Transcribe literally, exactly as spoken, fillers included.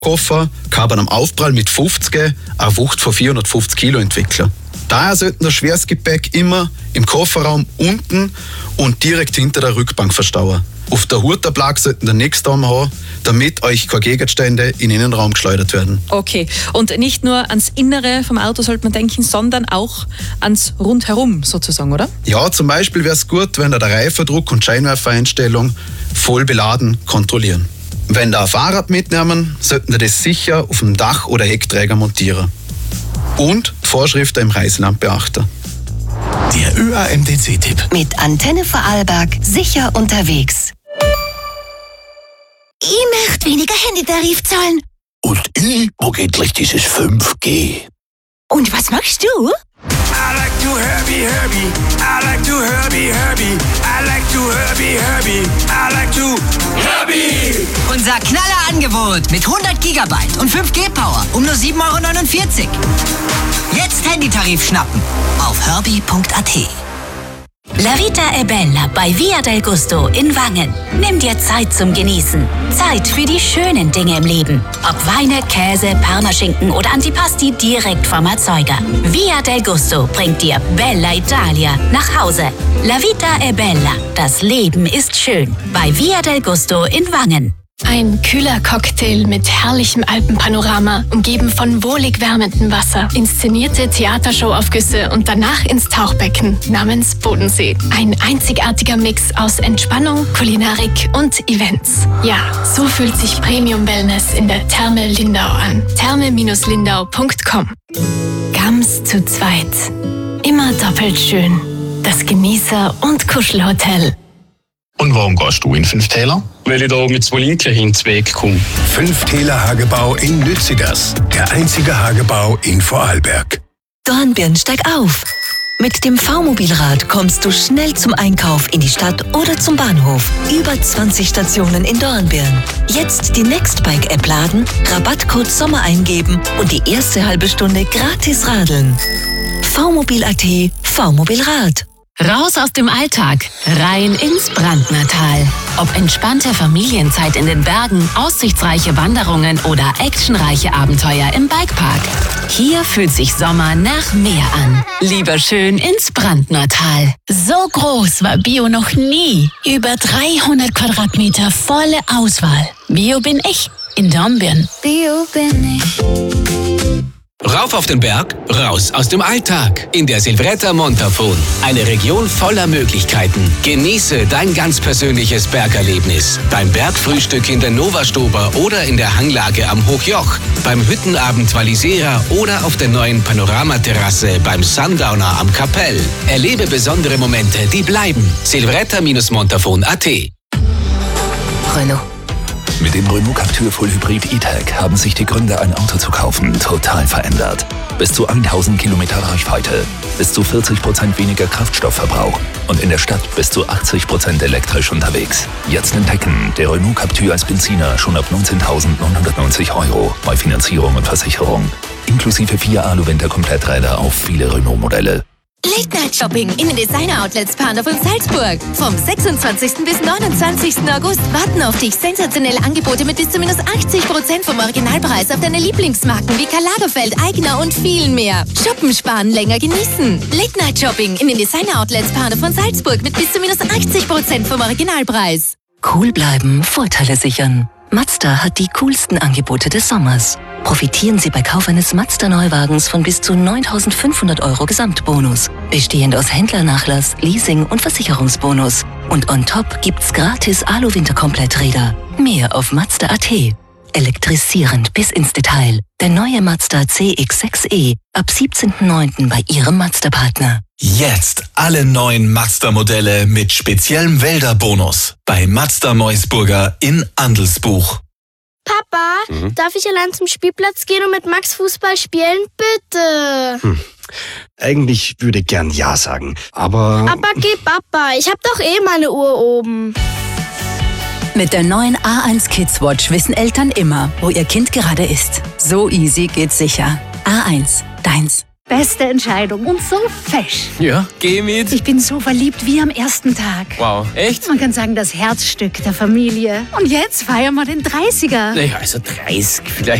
Koffer kann bei einem Aufprall mit fünfzig eine Wucht von vierhundertfünfzig Kilo entwickeln. Daher sollte das schweres Gepäck immer im Kofferraum unten und direkt hinter der Rückbank verstauen. Auf der Hutablage sollten den Nächstarm haben, damit euch keine Gegenstände in den Innenraum geschleudert werden. Okay, und nicht nur ans Innere vom Auto sollte man denken, sondern auch ans Rundherum sozusagen, oder? Ja, zum Beispiel wäre es gut, wenn ihr der Reifendruck und Scheinwerfereinstellung voll beladen kontrollieren. Wenn ihr ein Fahrrad mitnehmen, sollten ihr das sicher auf dem Dach oder Heckträger montieren. Und die Vorschriften im Reiseland beachten. Der Ö A M D C-Tipp. Mit Antenne Vorarlberg sicher unterwegs. Ich möchte weniger Handytarif zahlen. Und ich mag endlich dieses fünf G. Und was machst du? I like to Herbie, Herbie. I like to Herbie, Herbie. I like to Herbie, Herbie. I like to Herbie. Unser Knallerangebot mit hundert Gigabyte und fünf G Power um nur sieben Euro neunundvierzig. Jetzt Handytarif schnappen auf herbie punkt a t. La Vita è Bella bei Via del Gusto in Wangen. Nimm dir Zeit zum Genießen. Zeit für die schönen Dinge im Leben. Ob Weine, Käse, Parmaschinken oder Antipasti direkt vom Erzeuger. Via del Gusto bringt dir Bella Italia nach Hause. La Vita è Bella. Das Leben ist schön. Bei Via del Gusto in Wangen. Ein kühler Cocktail mit herrlichem Alpenpanorama, umgeben von wohlig wärmendem Wasser, inszenierte Theatershowaufgüsse und danach ins Tauchbecken namens Bodensee. Ein einzigartiger Mix aus Entspannung, Kulinarik und Events. Ja, so fühlt sich Premium Wellness in der Therme Lindau an. therme Lindau punkt com. Gams zu zweit. Immer doppelt schön. Das Genießer- und Kuschelhotel. Und warum gehst du in Fünftäler? Weil ich da mit zwei Linken hinzuweg komme. Fünftäler Hagebau in Lützigers. Der einzige Hagebau in Vorarlberg. Dornbirn, steig auf! Mit dem V-Mobilrad kommst du schnell zum Einkauf in die Stadt oder zum Bahnhof. Über zwanzig Stationen in Dornbirn. Jetzt die Nextbike-App laden, Rabattcode Sommer eingeben und die erste halbe Stunde gratis radeln. V-Mobil punkt a t, V-Mobilrad. Raus aus dem Alltag, rein ins Brandnertal. Ob entspannte Familienzeit in den Bergen, aussichtsreiche Wanderungen oder actionreiche Abenteuer im Bikepark. Hier fühlt sich Sommer nach Meer an. Lieber schön ins Brandnertal. So groß war Bio noch nie. Über dreihundert Quadratmeter volle Auswahl. Bio bin ich in Dornbirn. Bio bin ich. Rauf auf den Berg, raus aus dem Alltag. In der Silvretta Montafon. Eine Region voller Möglichkeiten. Genieße dein ganz persönliches Bergerlebnis. Beim Bergfrühstück in der Novastober oder in der Hanglage am Hochjoch. Beim Hüttenabend Walisera oder auf der neuen Panoramaterrasse beim Sundowner am Kapell. Erlebe besondere Momente, die bleiben. Silvretta Montafon punkt a t. Renault. Mit dem Renault Captur Full Hybrid E-Tech haben sich die Gründe, ein Auto zu kaufen, total verändert. Bis zu tausend Kilometer Reichweite, bis zu vierzig Prozent weniger Kraftstoffverbrauch und in der Stadt bis zu achtzig Prozent elektrisch unterwegs. Jetzt entdecken, der Renault Captur als Benziner schon ab neunzehntausendneunhundertneunzig Euro bei Finanzierung und Versicherung. Inklusive vier Alu-Winter-Kompletträder auf viele Renault-Modelle. Late-Night-Shopping in den Designer-Outlets Pandorf und Salzburg. Vom sechsundzwanzigsten bis neunundzwanzigsten August warten auf dich sensationelle Angebote mit bis zu minus achtzig Prozent vom Originalpreis auf deine Lieblingsmarken wie Karl Lagerfeld, Aigner und viel mehr. Shoppen, sparen, länger genießen. Late-Night-Shopping in den Designer-Outlets Pandorf und Salzburg mit bis zu minus achtzig Prozent vom Originalpreis. Cool bleiben, Vorteile sichern. Mazda hat die coolsten Angebote des Sommers. Profitieren Sie bei Kauf eines Mazda-Neuwagens von bis zu neuntausendfünfhundert Euro Gesamtbonus, bestehend aus Händlernachlass, Leasing und Versicherungsbonus. Und on top gibt's gratis Alu-Winter-Kompletträder. Mehr auf Mazda punkt a t. Elektrisierend bis ins Detail. Der neue Mazda C X sechs e ab siebzehnten neunten bei Ihrem Mazda-Partner. Jetzt alle neuen Mazda-Modelle mit speziellem Wälderbonus bei Mazda Meusburger in Andelsbuch. Papa, mhm. darf ich allein zum Spielplatz gehen und mit Max Fußball spielen? Bitte. Hm. Eigentlich würde ich gern Ja sagen, aber... Aber geh Papa, ich hab doch eh meine Uhr oben. Mit der neuen A eins Kids Watch wissen Eltern immer, wo ihr Kind gerade ist. So easy geht's sicher. A eins, deins. beste Entscheidung und so fesch. Ja, geh mit. Ich bin so verliebt wie am ersten Tag. Wow, echt? Man kann sagen, das Herzstück der Familie. Und jetzt feiern wir den dreißiger. Naja, also dreißig vielleicht.